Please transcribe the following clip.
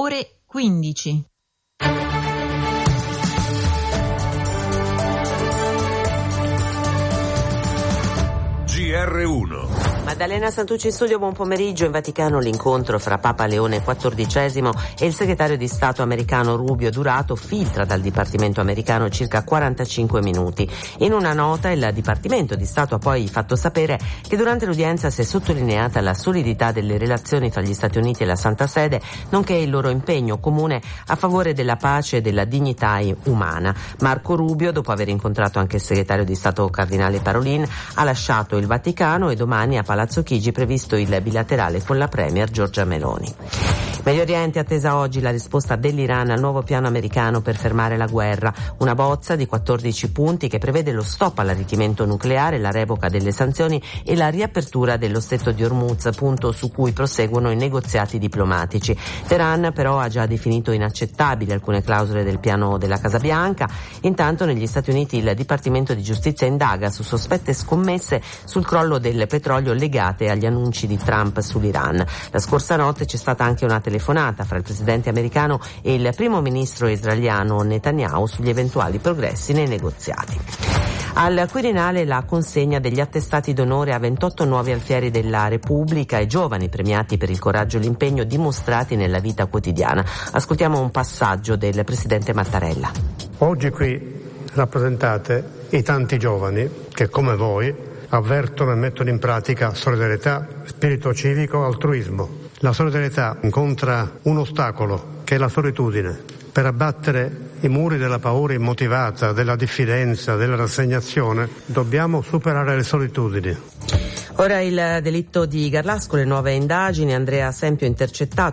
ore 15. GR1. Maddalena Santucci in studio, buon pomeriggio. In Vaticano l'incontro fra Papa Leone XIV e il segretario di Stato americano Rubio durato filtra dal Dipartimento americano circa 45 minuti. In una nota il Dipartimento di Stato ha poi fatto sapere che durante l'udienza si è sottolineata la solidità delle relazioni fra gli Stati Uniti e la Santa Sede, nonché il loro impegno comune a favore della pace e della dignità umana. Marco Rubio, dopo aver incontrato anche il segretario di Stato Cardinale Parolin, ha lasciato il Vaticano e domani a Palazzo Chigi previsto il bilaterale con la premier Giorgia Meloni. Medio Oriente, attesa oggi la risposta dell'Iran al nuovo piano americano per fermare la guerra, una bozza di 14 punti che prevede lo stop all'arricchimento nucleare, la revoca delle sanzioni e la riapertura dello stretto di Hormuz, punto su cui proseguono i negoziati diplomatici. Teheran però ha già definito inaccettabili alcune clausole del piano della Casa Bianca. Intanto negli Stati Uniti il Dipartimento di Giustizia indaga su sospette scommesse sul crollo del petrolio legate agli annunci di Trump sull'Iran. La scorsa notte c'è stata anche una telefonata fra il presidente americano e il primo ministro israeliano Netanyahu sugli eventuali progressi nei negoziati. Al Quirinale la consegna degli attestati d'onore a 28 nuovi alfieri della Repubblica e giovani premiati per il coraggio e l'impegno dimostrati nella vita quotidiana. Ascoltiamo un passaggio del presidente Mattarella. Oggi qui rappresentate i tanti giovani che come voi avvertono e mettono in pratica solidarietà, spirito civico, altruismo. La solidarietà incontra un ostacolo che è la solitudine. Per abbattere i muri della paura immotivata, della diffidenza, della rassegnazione, dobbiamo superare le solitudini. Ora il delitto di Garlasco, le nuove indagini. Andrea Sempio intercettato